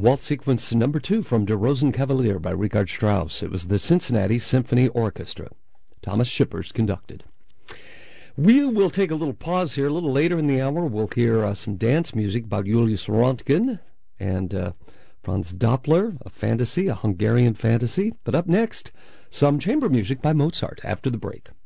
Waltz Sequence Number 2 from Der Rosenkavalier by Richard Strauss. It was the Cincinnati Symphony Orchestra. Thomas Shippers conducted. We will take a little pause here. A little later in the hour, we'll hear some dance music by Julius Röntgen and Franz Doppler, a fantasy, a Hungarian fantasy. But up next, some chamber music by Mozart after the break.